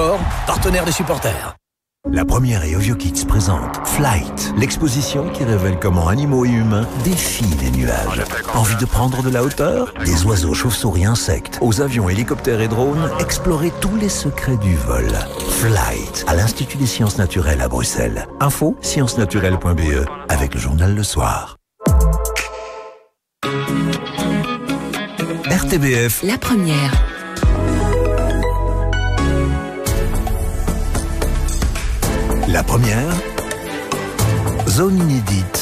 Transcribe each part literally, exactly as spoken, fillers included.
Sport, partenaire des supporters. La première et Ovio Kids présente Flight, l'exposition qui révèle comment animaux et humains défient les nuages. Envie de prendre de la hauteur? Des oiseaux, chauves-souris, insectes, aux avions, hélicoptères et drones, explorez tous les secrets du vol. Flight, à l'Institut des sciences naturelles à Bruxelles. Info, sciences naturelles point b e, avec le journal Le Soir. R T B F, la première. La première, zone inédite,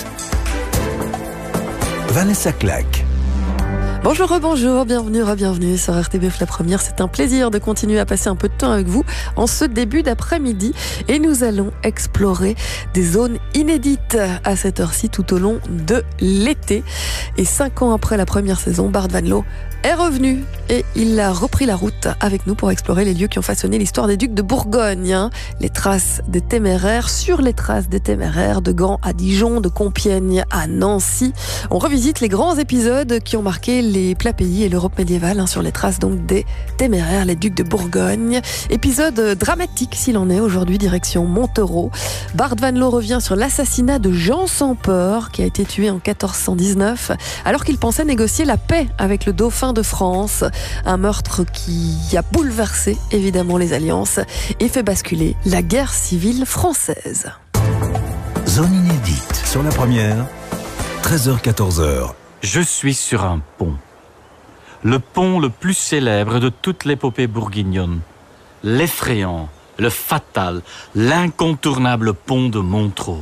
Vanessa Clack. Bonjour, rebonjour, bienvenue, re-bienvenue sur R T B F La Première. C'est un plaisir de continuer à passer un peu de temps avec vous en ce début d'après-midi. Et nous allons explorer des zones inédites à cette heure-ci tout au long de l'été. Et cinq ans après la première saison, Bart Van Loo est revenu et il a repris la route avec nous pour explorer les lieux qui ont façonné l'histoire des ducs de Bourgogne. Hein. Les traces des téméraires, sur les traces des téméraires, de Gand à Dijon, de Compiègne à Nancy. On revisite les grands épisodes qui ont marqué les plats pays et l'Europe médiévale, hein, sur les traces donc des téméraires, les ducs de Bourgogne. Épisode dramatique s'il en est aujourd'hui, direction Montereau. Bart Van Loo revient sur l'assassinat de Jean sans Peur, qui a été tué en quatorze cent dix-neuf, alors qu'il pensait négocier la paix avec le dauphin de France. Un meurtre qui a bouleversé évidemment les alliances et fait basculer la guerre civile française. Zone inédite, sur la première, treize heures quatorze heures. Je suis sur un pont. Le pont le plus célèbre de toute l'épopée bourguignonne. L'effrayant, le fatal, l'incontournable pont de Montereau.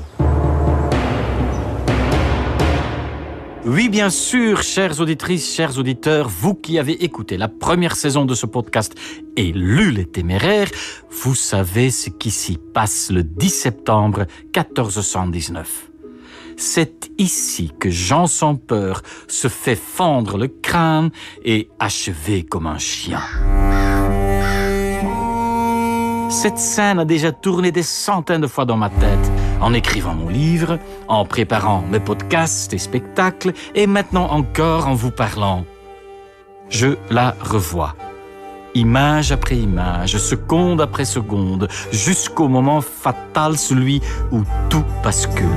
Oui, bien sûr, chères auditrices, chers auditeurs, vous qui avez écouté la première saison de ce podcast et lu Les Téméraires, vous savez ce qui s'y passe le dix septembre quatorze cent dix-neuf. C'est ici que Jean sans Peur se fait fendre le crâne et achever comme un chien. Cette scène a déjà tourné des centaines de fois dans ma tête, en écrivant mon livre, en préparant mes podcasts et spectacles, et maintenant encore en vous parlant. Je la revois, image après image, seconde après seconde, jusqu'au moment fatal, celui où tout bascule.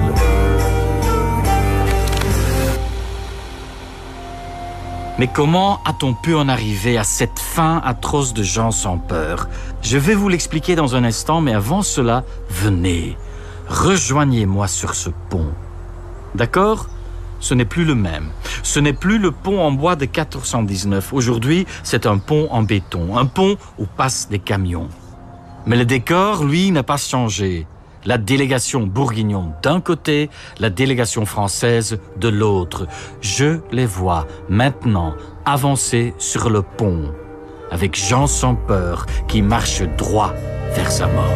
Mais comment a-t-on pu en arriver à cette fin atroce de Jean sans Peur? Je vais vous l'expliquer dans un instant, mais avant cela, venez, rejoignez-moi sur ce pont. D'accord? Ce n'est plus le même. Ce n'est plus le pont en bois de quatorze cent dix-neuf. Aujourd'hui, c'est un pont en béton, un pont où passent des camions. Mais le décor, lui, n'a pas changé. La délégation bourguignonne d'un côté, la délégation française de l'autre. Je les vois maintenant avancer sur le pont, avec Jean sans Peur qui marche droit vers sa mort.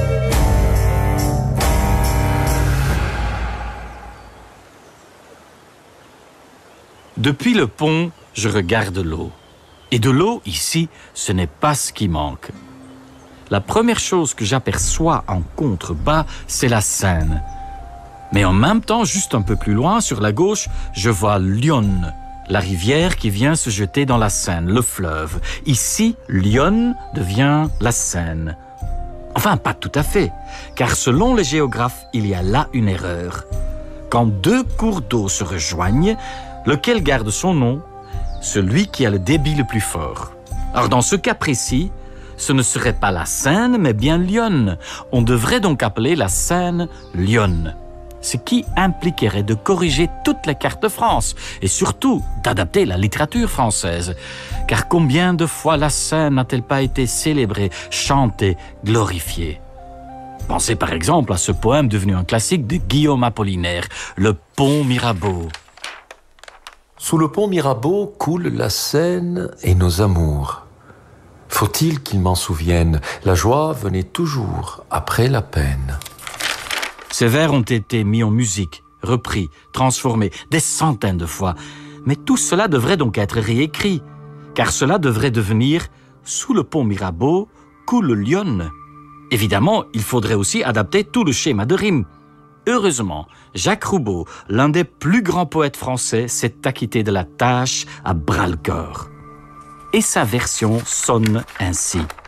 Depuis le pont, je regarde l'eau. Et de l'eau, ici, ce n'est pas ce qui manque. La première chose que j'aperçois en contrebas, c'est la Seine. Mais en même temps, juste un peu plus loin, sur la gauche, je vois l'Yonne, la rivière qui vient se jeter dans la Seine, le fleuve. Ici, l'Yonne devient la Seine. Enfin, pas tout à fait, car selon les géographes, il y a là une erreur. Quand deux cours d'eau se rejoignent, lequel garde son nom? Celui qui a le débit le plus fort. Alors dans ce cas précis, ce ne serait pas la Seine, mais bien l'Yonne. On devrait donc appeler la Seine l'Yonne. Ce qui impliquerait de corriger toute la carte de France et surtout d'adapter la littérature française. Car combien de fois la Seine n'a-t-elle pas été célébrée, chantée, glorifiée? Pensez par exemple à ce poème devenu un classique de Guillaume Apollinaire, Le Pont Mirabeau. Sous le pont Mirabeau coule la Seine et nos amours. Faut-il qu'ils m'en souviennent? La joie venait toujours après la peine. Ces vers ont été mis en musique, repris, transformés des centaines de fois. Mais tout cela devrait donc être réécrit, car cela devrait devenir « Sous le pont Mirabeau coule l'Yonne ». Évidemment, il faudrait aussi adapter tout le schéma de rime. Heureusement, Jacques Roubaud, l'un des plus grands poètes français, s'est acquitté de la tâche à bras-le-corps. Et sa version sonne ainsi.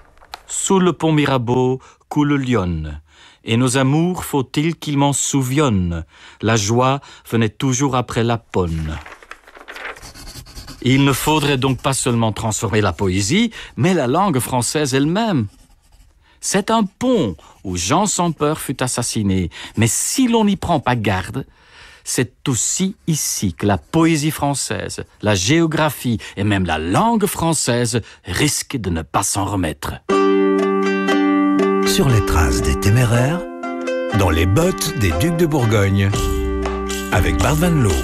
Sous le pont Mirabeau coule l'Yonne. Et nos amours, faut-il qu'ils m'en souviennent? La joie venait toujours après la ponne. Il ne faudrait donc pas seulement transformer la poésie, mais la langue française elle-même. C'est un pont où Jean sans peur fut assassiné. Mais si l'on n'y prend pas garde, c'est aussi ici que la poésie française, la géographie et même la langue française risquent de ne pas s'en remettre. Sur les traces des téméraires, dans les bottes des ducs de Bourgogne, avec Bart Van Loo.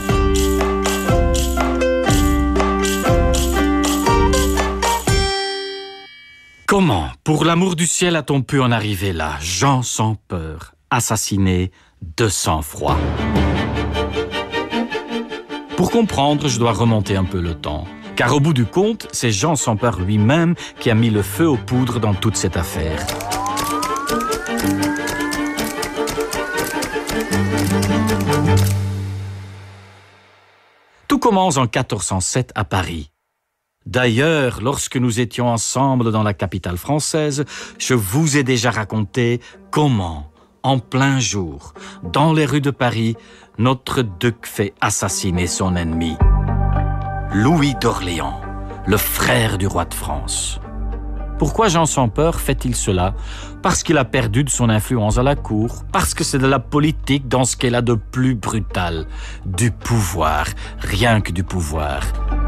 Comment, pour l'amour du ciel, a-t-on pu en arriver là? Jean sans peur, assassiné de sang-froid. Pour comprendre, je dois remonter un peu le temps. Car au bout du compte, c'est Jean sans peur lui-même qui a mis le feu aux poudres dans toute cette affaire. Tout commence en quatorze cent sept à Paris. D'ailleurs, lorsque nous étions ensemble dans la capitale française, je vous ai déjà raconté comment, en plein jour, dans les rues de Paris, notre duc fait assassiner son ennemi. Louis d'Orléans, le frère du roi de France. Pourquoi Jean sans peur fait-il cela? Parce qu'il a perdu de son influence à la cour, parce que c'est de la politique dans ce qu'elle a de plus brutal, du pouvoir, rien que du pouvoir.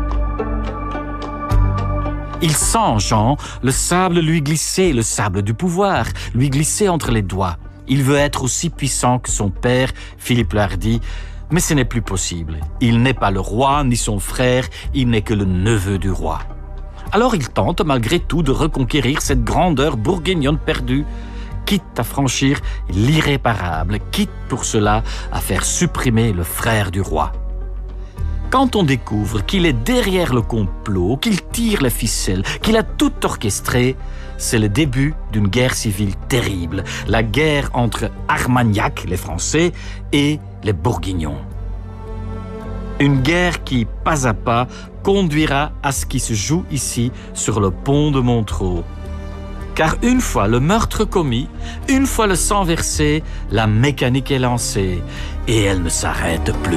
Il sent, Jean, le sable lui glisser, le sable du pouvoir, lui glisser entre les doigts. Il veut être aussi puissant que son père, Philippe le Hardi, mais ce n'est plus possible. Il n'est pas le roi, ni son frère, il n'est que le neveu du roi. Alors il tente malgré tout de reconquérir cette grandeur bourguignonne perdue, quitte à franchir l'irréparable, quitte pour cela à faire supprimer le frère du roi. Quand on découvre qu'il est derrière le complot, qu'il tire les ficelles, qu'il a tout orchestré, c'est le début d'une guerre civile terrible, la guerre entre Armagnac, les Français, et les Bourguignons. Une guerre qui, pas à pas, conduira à ce qui se joue ici sur le pont de Montreux. Car une fois le meurtre commis, une fois le sang versé, la mécanique est lancée et elle ne s'arrête plus.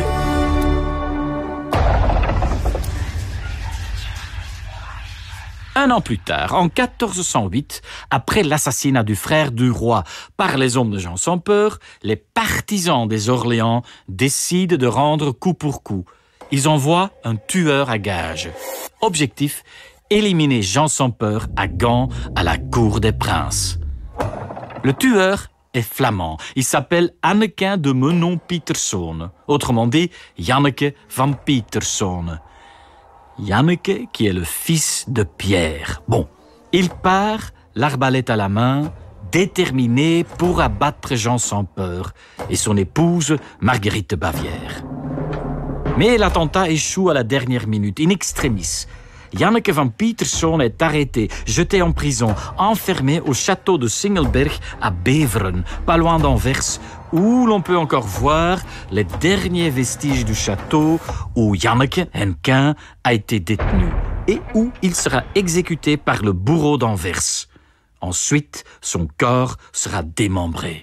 Un an plus tard, en quatorze cent huit, après l'assassinat du frère du roi par les hommes de Jean sans peur, les partisans des Orléans décident de rendre coup pour coup. Ils envoient un tueur à gages. Objectif, éliminer Jean sans peur à Gand, à la cour des princes. Le tueur est flamand. Il s'appelle Annequin de Menon-Pieterszoon. Autrement dit, Janneke van Pieterszoon. Janneke, qui est le fils de Pierre. Bon, il part, l'arbalète à la main, déterminé pour abattre Jean sans peur et son épouse, Marguerite de Bavière. Mais l'attentat échoue à la dernière minute, in extremis. Janneke van Pieterszoon est arrêté, jeté en prison, enfermé au château de Singelberg à Beveren, pas loin d'Anvers, où l'on peut encore voir les derniers vestiges du château où Janneke Hennequin a été détenu et où il sera exécuté par le bourreau d'Anvers. Ensuite, son corps sera démembré.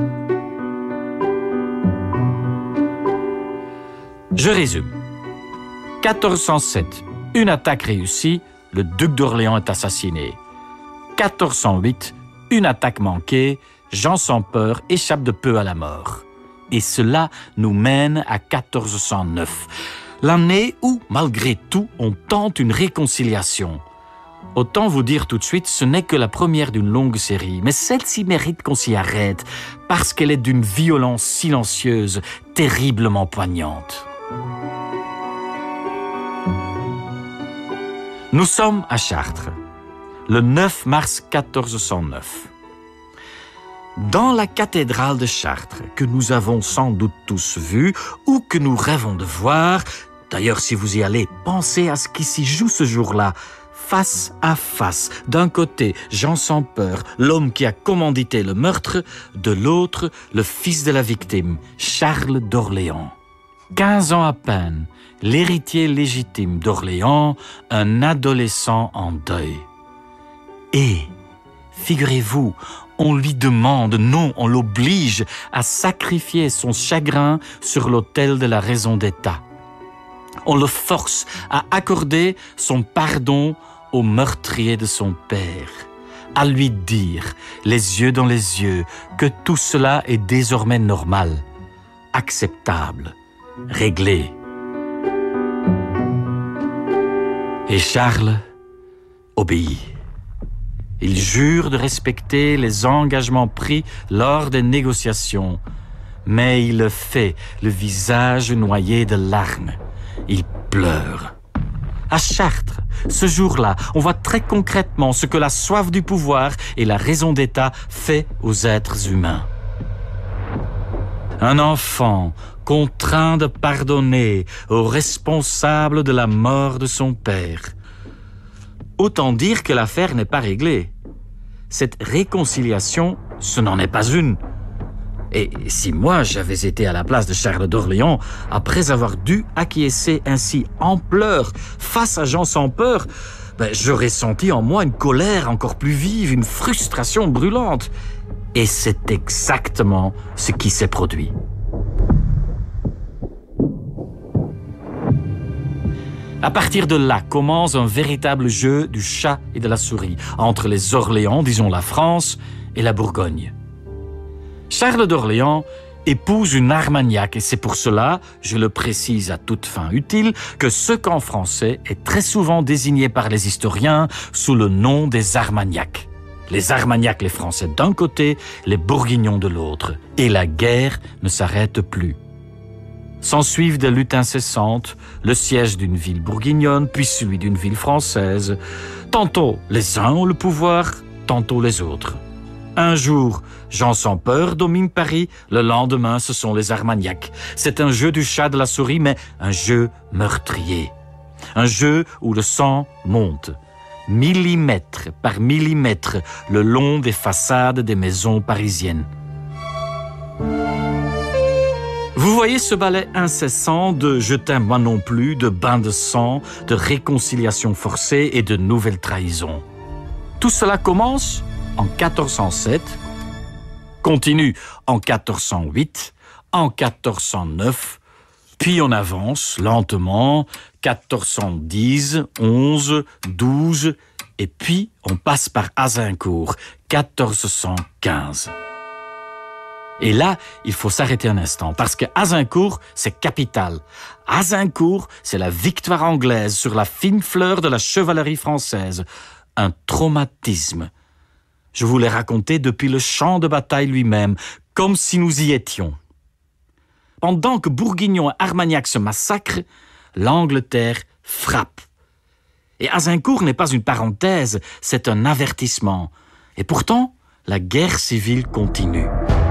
Je résume. quatorze cent sept, une attaque réussie, le duc d'Orléans est assassiné. quatorze cent huit, une attaque manquée, Jean sans peur échappe de peu à la mort. Et cela nous mène à quatorze cent neuf, l'année où, malgré tout, on tente une réconciliation. Autant vous dire tout de suite, ce n'est que la première d'une longue série, mais celle-ci mérite qu'on s'y arrête, parce qu'elle est d'une violence silencieuse, terriblement poignante. Nous sommes à Chartres, le neuf mars quatorze cent neuf. Dans la cathédrale de Chartres, que nous avons sans doute tous vue, ou que nous rêvons de voir, d'ailleurs si vous y allez, pensez à ce qui s'y joue ce jour-là, face à face, d'un côté Jean sans peur, l'homme qui a commandité le meurtre, de l'autre le fils de la victime, Charles d'Orléans. Quinze ans à peine, l'héritier légitime d'Orléans, un adolescent en deuil. Et, Figurez-vous, on lui demande, non, on l'oblige à sacrifier son chagrin sur l'autel de la raison d'État. On le force à accorder son pardon au meurtrier de son père, à lui dire, les yeux dans les yeux, que tout cela est désormais normal, acceptable, réglé. Et Charles obéit. Il jure de respecter les engagements pris lors des négociations, mais il le fait, le visage noyé de larmes. Il pleure. À Chartres, ce jour-là, on voit très concrètement ce que la soif du pouvoir et la raison d'État fait aux êtres humains. Un enfant contraint de pardonner au responsable de la mort de son père. Autant dire que l'affaire n'est pas réglée. Cette réconciliation, ce n'en est pas une. Et si moi j'avais été à la place de Charles d'Orléans, après avoir dû acquiescer ainsi en pleurs face à Jean sans peur, ben, j'aurais senti en moi une colère encore plus vive, une frustration brûlante. Et c'est exactement ce qui s'est produit. À partir de là commence un véritable jeu du chat et de la souris entre les Orléans, disons la France, et la Bourgogne. Charles d'Orléans épouse une Armagnac et c'est pour cela, je le précise à toute fin utile, que ce camp français est très souvent désigné par les historiens sous le nom des Armagnacs. Les Armagnacs, les Français d'un côté, les Bourguignons de l'autre. Et la guerre ne s'arrête plus. S'ensuivent des luttes incessantes, le siège d'une ville bourguignonne, puis celui d'une ville française. Tantôt les uns ont le pouvoir, tantôt les autres. Un jour, Jean sans peur domine Paris, le lendemain ce sont les Armagnacs. C'est un jeu du chat de la souris, mais un jeu meurtrier. Un jeu où le sang monte, millimètre par millimètre, le long des façades des maisons parisiennes. Vous voyez ce ballet incessant de « je t'aime moi non plus », de bains de sang, de réconciliation forcée et de nouvelles trahisons. Tout cela commence en quatorze cent sept, continue en quatorze cent huit, en quatorze cent neuf, puis on avance lentement, quatorze cent dix, onze, douze, et puis on passe par Azincourt, quatorze cent quinze. Et là, il faut s'arrêter un instant, parce que Azincourt, c'est capital. Azincourt, c'est la victoire anglaise sur la fine fleur de la chevalerie française. Un traumatisme. Je vous l'ai raconté depuis le champ de bataille lui-même, comme si nous y étions. Pendant que Bourguignon et Armagnac se massacrent, l'Angleterre frappe. Et Azincourt n'est pas une parenthèse, c'est un avertissement. Et pourtant, la guerre civile continue.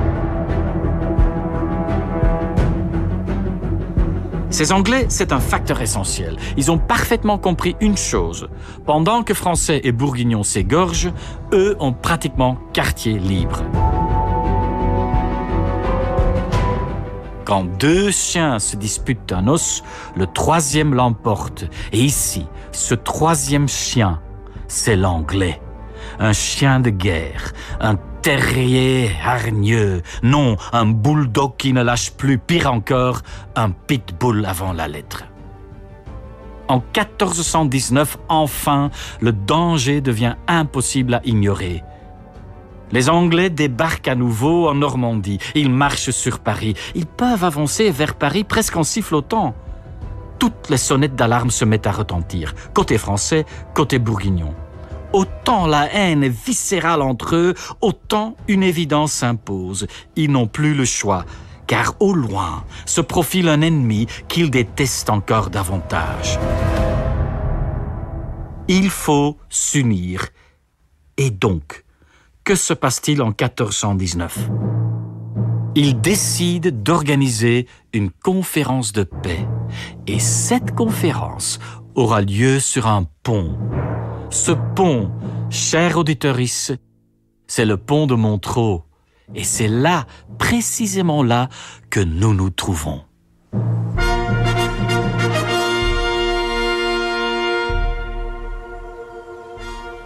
Ces Anglais, c'est un facteur essentiel. Ils ont parfaitement compris une chose. Pendant que Français et Bourguignons s'égorgent, eux ont pratiquement quartier libre. Quand deux chiens se disputent un os, le troisième l'emporte. Et ici, ce troisième chien, c'est l'Anglais. Un chien de guerre, un terrier hargneux, non, un bulldog qui ne lâche plus, pire encore, un pitbull avant la lettre. En quatorze cent dix-neuf, enfin, le danger devient impossible à ignorer. Les Anglais débarquent à nouveau en Normandie. Ils marchent sur Paris. Ils peuvent avancer vers Paris presque en sifflotant. Toutes les sonnettes d'alarme se mettent à retentir, côté français, côté bourguignon. Autant la haine est viscérale entre eux, autant une évidence s'impose. Ils n'ont plus le choix, car au loin se profile un ennemi qu'ils détestent encore davantage. Il faut s'unir. Et donc, que se passe-t-il en quatorze cent dix-neuf? Ils décident d'organiser une conférence de paix. Et cette conférence aura lieu sur un pont. Ce pont, cher auditorice, c'est le pont de Montreux. Et c'est là, précisément là, que nous nous trouvons.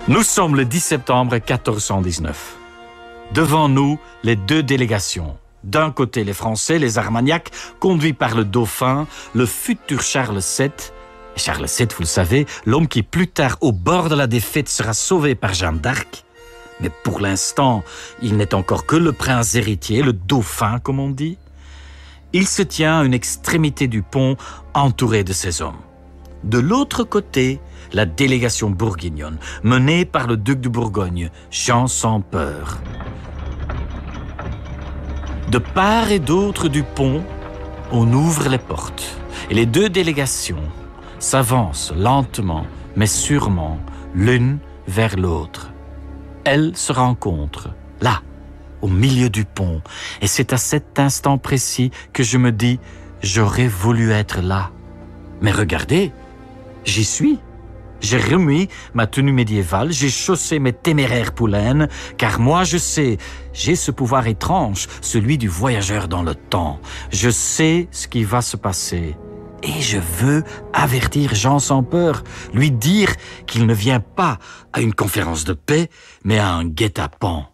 Nous sommes le dix septembre quatorze cent dix-neuf. Devant nous, les deux délégations. D'un côté, les Français, les Armagnacs, conduits par le dauphin, le futur Charles sept. Et Charles sept, vous le savez, l'homme qui plus tard, au bord de la défaite, sera sauvé par Jeanne d'Arc. Mais pour l'instant, il n'est encore que le prince héritier, le dauphin, comme on dit. Il se tient à une extrémité du pont, entouré de ses hommes. De l'autre côté, la délégation bourguignonne, menée par le duc de Bourgogne, Jean sans peur. De part et d'autre du pont, on ouvre les portes et les deux délégations s'avancent lentement, mais sûrement, l'une vers l'autre. Elles se rencontrent, là, au milieu du pont, et c'est à cet instant précis que je me dis « j'aurais voulu être là ». Mais regardez, j'y suis. J'ai remis ma tenue médiévale, j'ai chaussé mes téméraires poulaines, car moi je sais, j'ai ce pouvoir étrange, celui du voyageur dans le temps. Je sais ce qui va se passer. Et je veux avertir Jean sans peur, lui dire qu'il ne vient pas à une conférence de paix, mais à un guet-apens.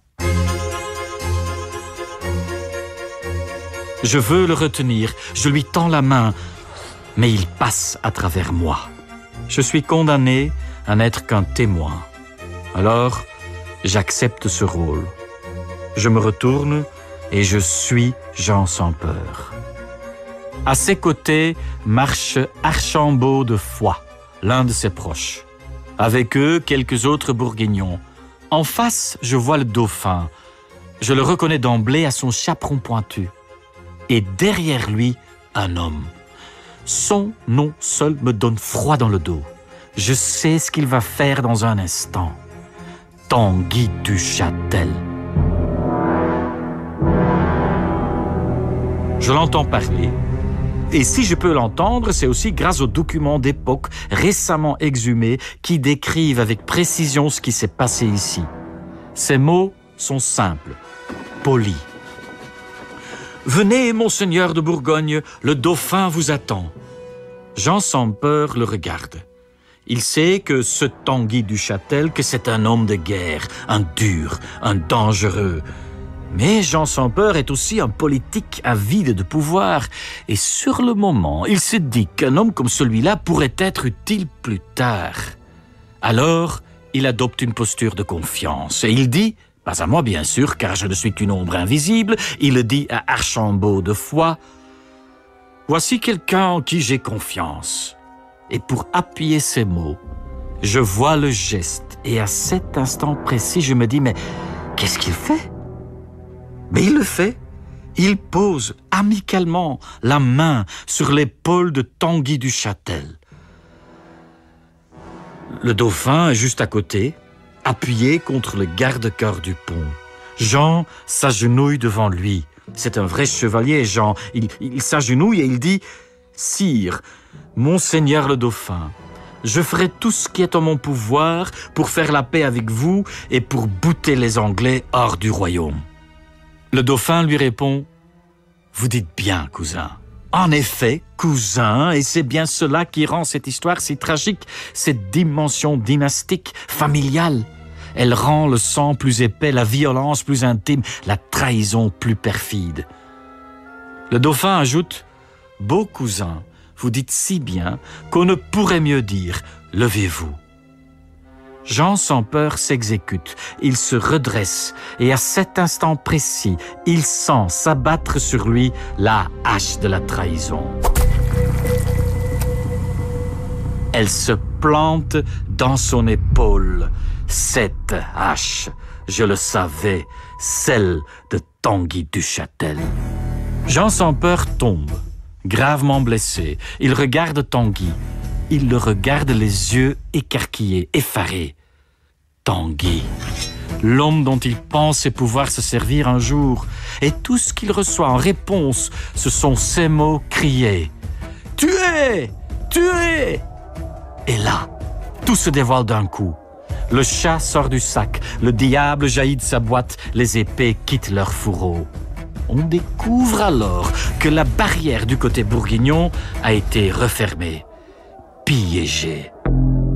Je veux le retenir, je lui tends la main, mais il passe à travers moi. Je suis condamné à n'être qu'un témoin. Alors, j'accepte ce rôle. Je me retourne et je suis Jean sans peur. À ses côtés marche Archambaud de Foix, l'un de ses proches. Avec eux, quelques autres bourguignons. En face, je vois le dauphin. Je le reconnais d'emblée à son chaperon pointu. Et derrière lui, un homme. Son nom seul me donne froid dans le dos. Je sais ce qu'il va faire dans un instant. Tanguy du Châtel. Je l'entends parler. Et si je peux l'entendre, c'est aussi grâce aux documents d'époque récemment exhumés qui décrivent avec précision ce qui s'est passé ici. Ces mots sont simples, polis. Venez, monseigneur de Bourgogne, le dauphin vous attend. Jean sans peur le regarde. Il sait que ce Tanguy du Châtel, que c'est un homme de guerre, un dur, un dangereux. Mais Jean sans peur est aussi un politique avide de pouvoir. Et sur le moment, il se dit qu'un homme comme celui-là pourrait être utile plus tard. Alors, il adopte une posture de confiance et il dit... Pas à moi, bien sûr, car je ne suis qu'une ombre invisible. Il le dit à Archambaud de Foix. Voici quelqu'un en qui j'ai confiance. Et pour appuyer ces mots, je vois le geste. Et à cet instant précis, je me dis, mais qu'est-ce qu'il fait? Mais il le fait. Il pose amicalement la main sur l'épaule de Tanguy du Châtel. Le dauphin est juste à côté, appuyé contre le garde-corps du pont. Jean s'agenouille devant lui. C'est un vrai chevalier, Jean. Il, il s'agenouille et il dit « Sire, monseigneur le dauphin, je ferai tout ce qui est en mon pouvoir pour faire la paix avec vous et pour bouter les Anglais hors du royaume. » Le dauphin lui répond « Vous dites bien, cousin. » En effet, cousin, et c'est bien cela qui rend cette histoire si tragique, cette dimension dynastique, familiale. Elle rend le sang plus épais, la violence plus intime, la trahison plus perfide. Le dauphin ajoute « Beau cousin, vous dites si bien qu'on ne pourrait mieux dire « Levez-vous ». Jean sans peur s'exécute, il se redresse et à cet instant précis, il sent s'abattre sur lui la hache de la trahison. Elle se plante dans son épaule. Cette hache, je le savais, celle de Tanguy du Châtel. Jean sans peur tombe, gravement blessé. Il regarde Tanguy. Il le regarde les yeux écarquillés, effarés. Tanguy, l'homme dont il pensait pouvoir se servir un jour. Et tout ce qu'il reçoit en réponse, ce sont ces mots criés. « Tuez! Tuez !» Et là, tout se dévoile d'un coup. Le chat sort du sac, le diable jaillit de sa boîte, les épées quittent leur fourreau. On découvre alors que la barrière du côté bourguignon a été refermée, piégée.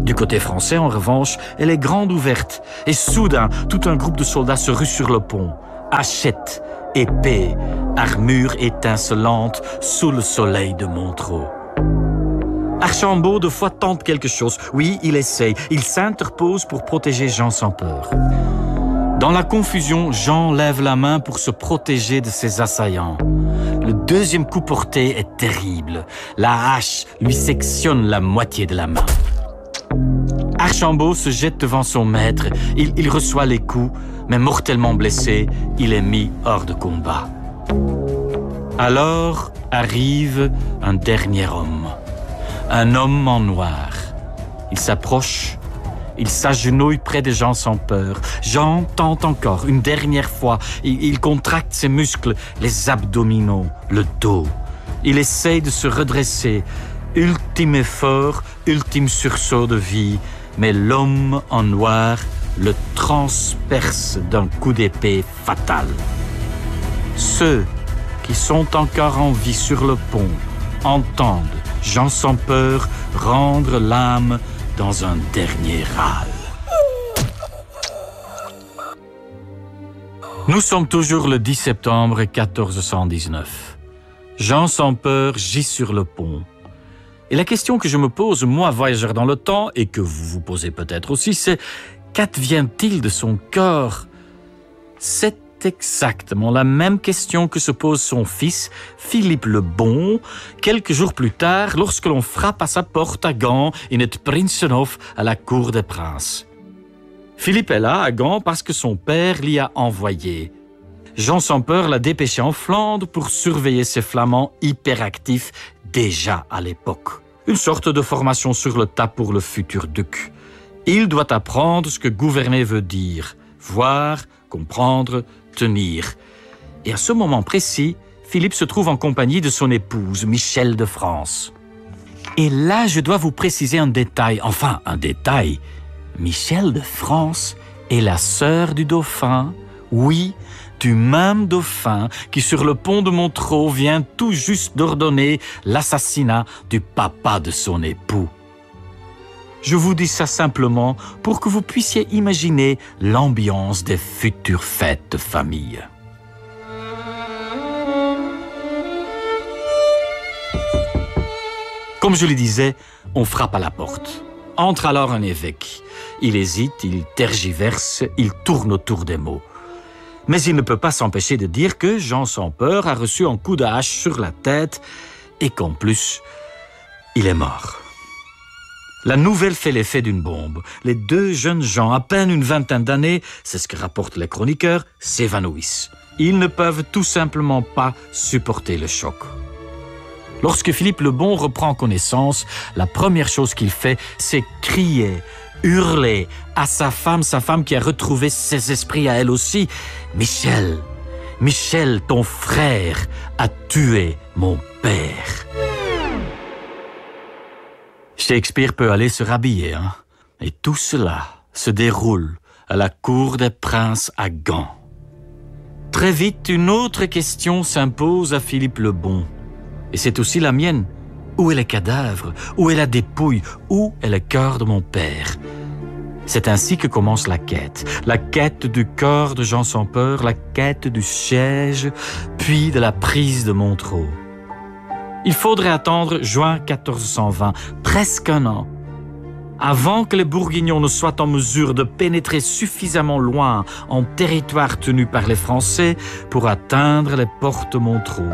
Du côté français, en revanche, elle est grande ouverte. Et soudain, tout un groupe de soldats se rue sur le pont. Hachette, épée, armure étincelante sous le soleil de Montreux. Archambault, de fois, tente quelque chose. Oui, il essaye. Il s'interpose pour protéger Jean sans peur. Dans la confusion, Jean lève la main pour se protéger de ses assaillants. Le deuxième coup porté est terrible. La hache lui sectionne la moitié de la main. Archambault se jette devant son maître. Il, il reçoit les coups, mais mortellement blessé, il est mis hors de combat. Alors arrive un dernier homme. Un homme en noir. Il s'approche, il s'agenouille près de Jean sans peur. Jean tente encore, une dernière fois. Il, il contracte ses muscles, les abdominaux, le dos. Il essaye de se redresser. Ultime effort, ultime sursaut de vie. Mais l'homme en noir le transperce d'un coup d'épée fatal. Ceux qui sont encore en vie sur le pont entendent Jean sans peur rendre l'âme dans un dernier râle. Nous sommes toujours le dix septembre quatorze cent dix-neuf. Jean sans peur gît sur le pont. Et la question que je me pose, moi, voyageur dans le temps, et que vous vous posez peut-être aussi, c'est qu'advient-il de son corps? C'est exactement la même question que se pose son fils, Philippe le Bon, quelques jours plus tard, lorsque l'on frappe à sa porte à Gand, in het Prinsenhof, à la cour des princes. Philippe est là, à Gand, parce que son père l'y a envoyé. Jean sans peur l'a dépêché en Flandre pour surveiller ces Flamands hyperactifs déjà à l'époque. Une sorte de formation sur le tas pour le futur duc. Il doit apprendre ce que gouverner veut dire, voir, comprendre, tenir. Et à ce moment précis, Philippe se trouve en compagnie de son épouse, Michel de France. Et là, je dois vous préciser un détail, enfin un détail. Michel de France est la sœur du dauphin, oui, du même dauphin qui, sur le pont de Montreux, vient tout juste d'ordonner l'assassinat du papa de son époux. Je vous dis ça simplement pour que vous puissiez imaginer l'ambiance des futures fêtes de famille. Comme je le disais, on frappe à la porte. Entre alors un évêque. Il hésite, il tergiverse, il tourne autour des mots. Mais il ne peut pas s'empêcher de dire que Jean sans peur a reçu un coup de hache sur la tête et qu'en plus, il est mort. La nouvelle fait l'effet d'une bombe. Les deux jeunes gens, à peine une vingtaine d'années, c'est ce que rapportent les chroniqueurs, s'évanouissent. Ils ne peuvent tout simplement pas supporter le choc. Lorsque Philippe le Bon reprend connaissance, la première chose qu'il fait, c'est crier, hurler à sa femme, sa femme qui a retrouvé ses esprits à elle aussi. « Michel, Michel, ton frère a tué mon père. » Shakespeare peut aller se rhabiller, hein? Et tout cela se déroule à la cour des princes à Gand. Très vite, une autre question s'impose à Philippe le Bon. Et c'est aussi la mienne. Où est le cadavre? Où est la dépouille? Où est le corps de mon père? C'est ainsi que commence la quête. La quête du corps de Jean sans peur, la quête du siège, puis de la prise de Montreux. Il faudrait attendre juin quatorze cent vingt, presque un an, avant que les Bourguignons ne soient en mesure de pénétrer suffisamment loin en territoire tenu par les Français pour atteindre les portes de Montreux.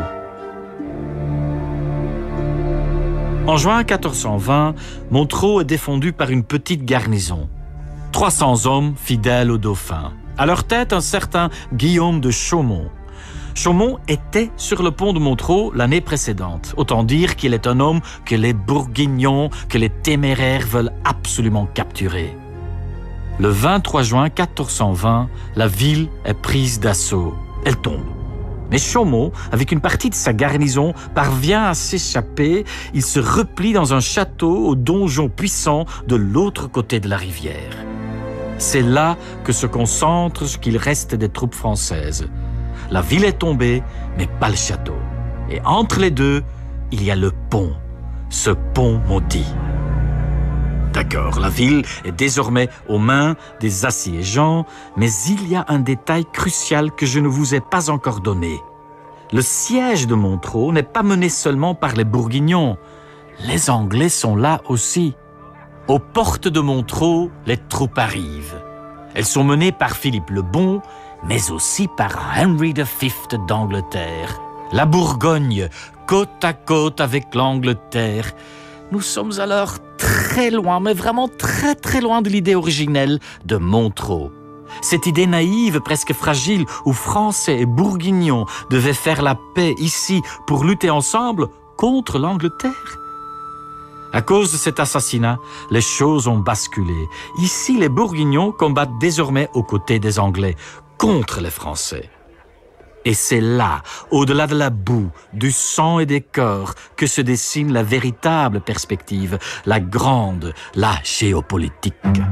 En juin quatorze cent vingt, Montreux est défendu par une petite garnison. trois cents hommes fidèles au dauphin. À leur tête, un certain Guillaume de Chaumont. Chaumont était sur le pont de Montreux l'année précédente. Autant dire qu'il est un homme que les Bourguignons, que les téméraires veulent absolument capturer. Le vingt-trois juin quatorze cent vingt, la ville est prise d'assaut. Elle tombe. Mais Chaumont, avec une partie de sa garnison, parvient à s'échapper. Il se replie dans un château au donjon puissant de l'autre côté de la rivière. C'est là que se concentre ce qu'il reste des troupes françaises. La ville est tombée, mais pas le château. Et entre les deux, il y a le pont, ce pont maudit. D'accord, la ville est désormais aux mains des assiégeants, mais il y a un détail crucial que je ne vous ai pas encore donné. Le siège de Montreux n'est pas mené seulement par les Bourguignons. Les Anglais sont là aussi. Aux portes de Montreux, les troupes arrivent. Elles sont menées par Philippe le Bon, mais aussi par Henry the Fifth d'Angleterre. La Bourgogne, côte à côte avec l'Angleterre. Nous sommes alors très loin, mais vraiment très très loin de l'idée originelle de Montreux. Cette idée naïve, presque fragile, où Français et Bourguignons devaient faire la paix ici pour lutter ensemble contre l'Angleterre. À cause de cet assassinat, les choses ont basculé. Ici, les Bourguignons combattent désormais aux côtés des Anglais, contre les Français. Et c'est là, au-delà de la boue, du sang et des corps, que se dessine la véritable perspective, la grande, la géopolitique.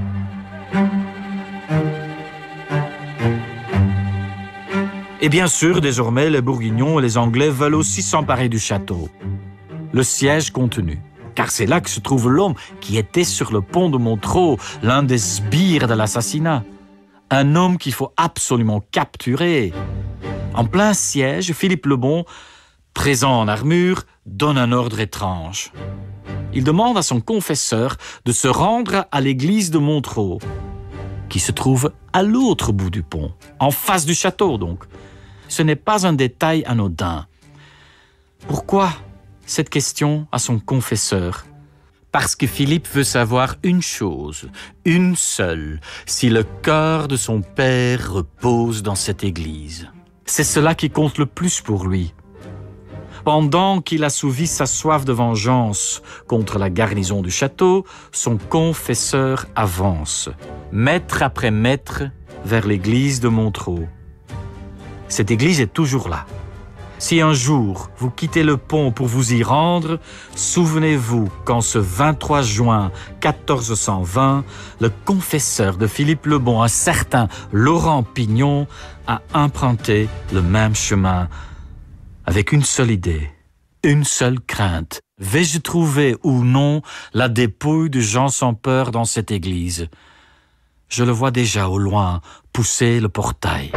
Et bien sûr, désormais, les Bourguignons et les Anglais veulent aussi s'emparer du château. Le siège continue, car c'est là que se trouve l'homme qui était sur le pont de Montreux, l'un des sbires de l'assassinat. Un homme qu'il faut absolument capturer. En plein siège, Philippe le Bon, présent en armure, donne un ordre étrange. Il demande à son confesseur de se rendre à l'église de Montreux, qui se trouve à l'autre bout du pont, en face du château donc. Ce n'est pas un détail anodin. Pourquoi cette question à son confesseur? Parce que Philippe veut savoir une chose, une seule, si le corps de son père repose dans cette église. C'est cela qui compte le plus pour lui. Pendant qu'il assouvit sa soif de vengeance contre la garnison du château, son confesseur avance, mètre après mètre, vers l'église de Montreux. Cette église est toujours là. Si un jour vous quittez le pont pour vous y rendre, souvenez-vous qu'en ce vingt-trois juin quatorze cent vingt, le confesseur de Philippe le Bon, un certain Laurent Pignon, a emprunté le même chemin avec une seule idée, une seule crainte. Vais-je trouver ou non la dépouille de Jean sans peur dans cette église? Je le vois déjà au loin pousser le portail.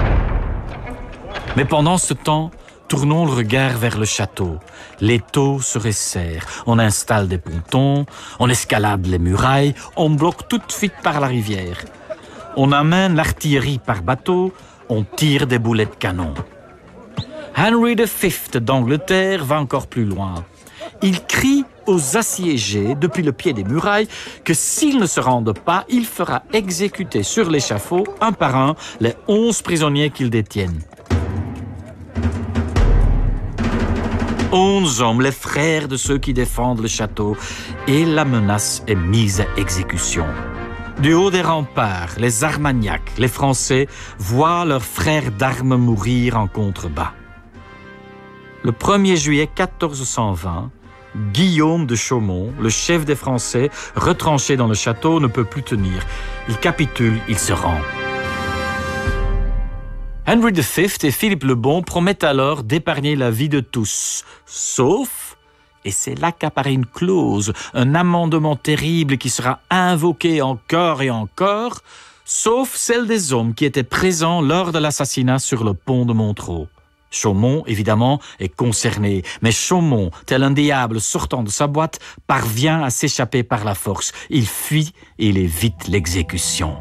Mais pendant ce temps, tournons le regard vers le château. L'étau se resserre. On installe des pontons, on escalade les murailles, on bloque tout de suite par la rivière. On amène l'artillerie par bateau, on tire des boulets de canon. Henry the Fifth d'Angleterre va encore plus loin. Il crie aux assiégés, depuis le pied des murailles, que s'ils ne se rendent pas, il fera exécuter sur l'échafaud, un par un, les onze prisonniers qu'ils détiennent. Onze hommes, les frères de ceux qui défendent le château, et la menace est mise à exécution. Du haut des remparts, les Armagnacs, les Français, voient leurs frères d'armes mourir en contrebas. Le premier juillet quatorze cent vingt, Guillaume de Chaumont, le chef des Français, retranché dans le château, ne peut plus tenir. Il capitule, il se rend. Henry the Fifth et Philippe le Bon promettent alors d'épargner la vie de tous, sauf, et c'est là qu'apparaît une clause, un amendement terrible qui sera invoqué encore et encore, sauf celle des hommes qui étaient présents lors de l'assassinat sur le pont de Montreux. Chaumont, évidemment, est concerné, mais Chaumont, tel un diable sortant de sa boîte, parvient à s'échapper par la force. Il fuit et il évite l'exécution.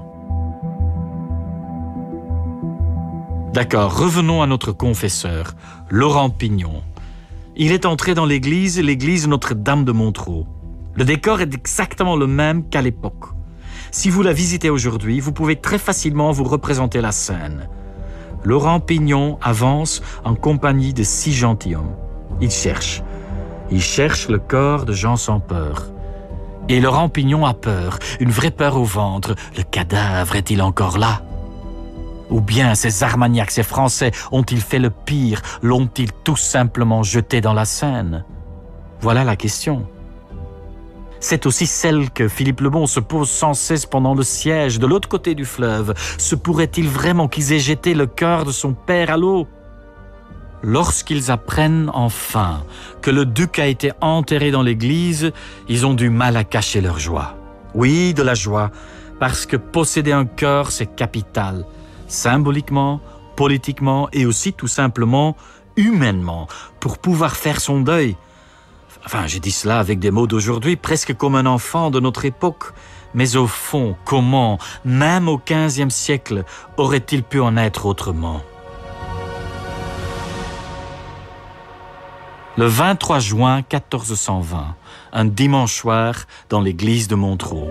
D'accord, revenons à notre confesseur, Laurent Pignon. Il est entré dans l'église, l'église Notre-Dame de Montreux. Le décor est exactement le même qu'à l'époque. Si vous la visitez aujourd'hui, vous pouvez très facilement vous représenter la scène. Laurent Pignon avance en compagnie de six gentilshommes. Il cherche. Il cherche le corps de Jean sans peur. Et Laurent Pignon a peur, une vraie peur au ventre. Le cadavre est-il encore là? Ou bien ces Armagnacs, ces Français, ont-ils fait le pire? L'ont-ils tout simplement jeté dans la Seine? Voilà la question. C'est aussi celle que Philippe le Bon se pose sans cesse pendant le siège de l'autre côté du fleuve. Se pourrait-il vraiment qu'ils aient jeté le cœur de son père à l'eau? Lorsqu'ils apprennent enfin que le duc a été enterré dans l'église, ils ont du mal à cacher leur joie. Oui, de la joie, parce que posséder un cœur, c'est capital. Symboliquement, politiquement et aussi tout simplement humainement, pour pouvoir faire son deuil. Enfin, j'ai dit cela avec des mots d'aujourd'hui, presque comme un enfant de notre époque. Mais au fond, comment, même au quinzième siècle, aurait-il pu en être autrement? Le vingt-trois juin quatorze cent vingt, un dimanche soir dans l'église de Montreux.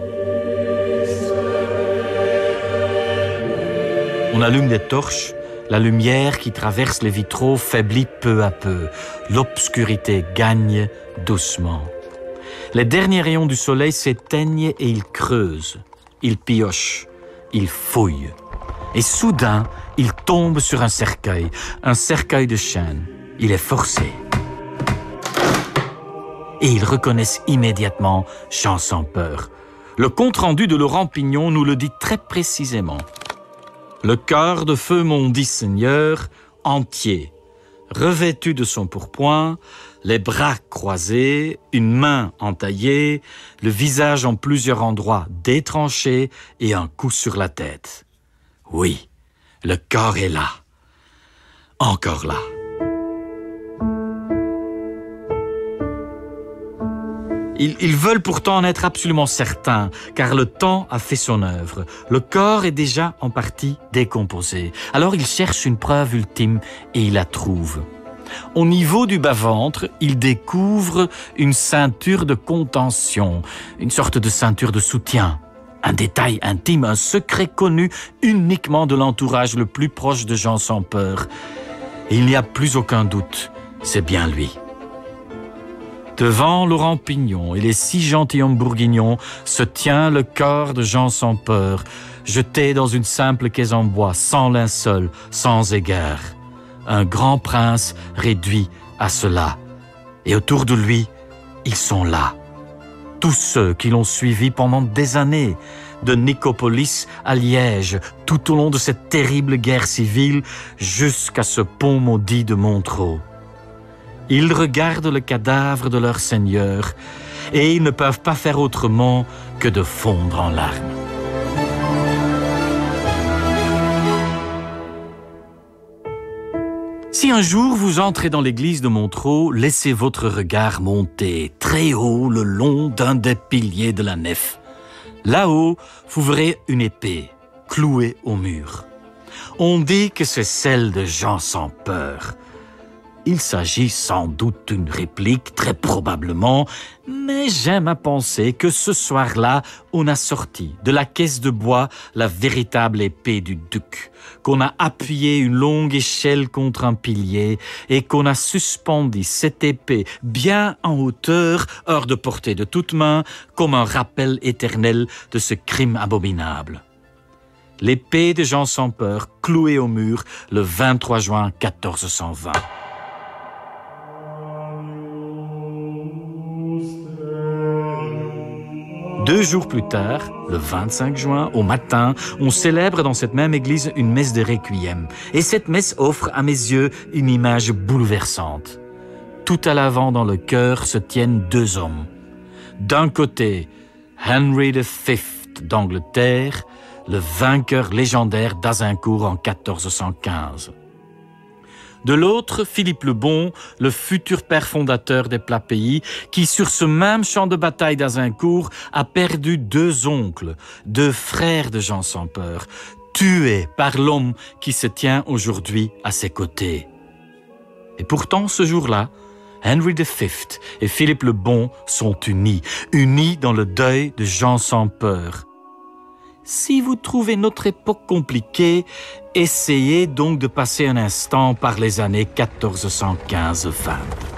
On allume des torches, la lumière qui traverse les vitraux faiblit peu à peu. L'obscurité gagne doucement. Les derniers rayons du soleil s'éteignent et ils creusent, ils piochent, ils fouillent. Et soudain, ils tombent sur un cercueil, un cercueil de chêne. Il est forcé. Et ils reconnaissent immédiatement Jean sans peur. Le compte-rendu de Laurent Pignon nous le dit très précisément. Le cœur de feu mon dit Seigneur, entier, revêtu de son pourpoint, les bras croisés, une main entaillée, le visage en plusieurs endroits détranché et un coup sur la tête. Oui, le corps est là, encore là. Ils, ils veulent pourtant en être absolument certains, car le temps a fait son œuvre. Le corps est déjà en partie décomposé. Alors ils cherchent une preuve ultime et ils la trouvent. Au niveau du bas-ventre, ils découvrent une ceinture de contention, une sorte de ceinture de soutien. Un détail intime, un secret connu uniquement de l'entourage le plus proche de Jean sans peur. Et il n'y a plus aucun doute, c'est bien lui. Devant Laurent Pignon et les six gentilshommes bourguignons se tient le corps de Jean sans peur, jeté dans une simple caisse en bois, sans linceul, sans égard. Un grand prince réduit à cela. Et autour de lui, ils sont là. Tous ceux qui l'ont suivi pendant des années, de Nicopolis à Liège, tout au long de cette terrible guerre civile, jusqu'à ce pont maudit de Montreux. Ils regardent le cadavre de leur Seigneur et ils ne peuvent pas faire autrement que de fondre en larmes. Si un jour vous entrez dans l'église de Montreux, laissez votre regard monter très haut le long d'un des piliers de la nef. Là-haut, vous verrez une épée clouée au mur. On dit que c'est celle de Jean sans peur. Il s'agit sans doute d'une réplique, très probablement, mais j'aime à penser que ce soir-là, on a sorti de la caisse de bois la véritable épée du duc, qu'on a appuyé une longue échelle contre un pilier et qu'on a suspendu cette épée bien en hauteur, hors de portée de toute main, comme un rappel éternel de ce crime abominable. L'épée de Jean sans peur, clouée au mur le vingt-trois juin quatorze cent vingt. Deux jours plus tard, le vingt-cinq juin, au matin, on célèbre dans cette même église une messe de requiem. Et cette messe offre à mes yeux une image bouleversante. Tout à l'avant dans le chœur se tiennent deux hommes. D'un côté, Henry the Fifth d'Angleterre, le vainqueur légendaire d'Azincourt en quatorze cent quinze. De l'autre, Philippe le Bon, le futur père fondateur des plats pays, qui sur ce même champ de bataille d'Azincourt a perdu deux oncles, deux frères de Jean sans peur, tués par l'homme qui se tient aujourd'hui à ses côtés. Et pourtant, ce jour-là, Henry the Fifth et Philippe le Bon sont unis, unis dans le deuil de Jean sans peur. Si vous trouvez notre époque compliquée, essayez donc de passer un instant par les années quatorze cent quinze vingt.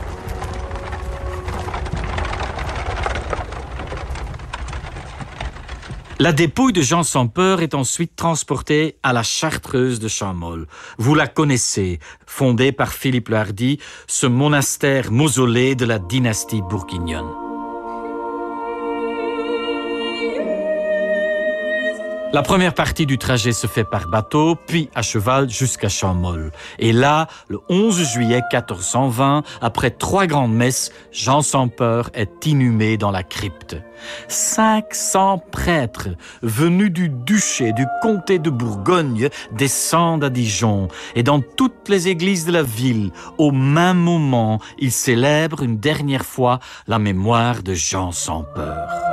La dépouille de Jean sans peur est ensuite transportée à la Chartreuse de Champmol. Vous la connaissez, fondée par Philippe le Hardi, ce monastère mausolée de la dynastie bourguignonne. La première partie du trajet se fait par bateau, puis à cheval jusqu'à Champmol. Et là, le onze juillet quatorze cent vingt, après trois grandes messes, Jean sans peur est inhumé dans la crypte. cinq cents prêtres venus du duché, du comté de Bourgogne, descendent à Dijon. Et dans toutes les églises de la ville, au même moment, ils célèbrent une dernière fois la mémoire de Jean sans peur.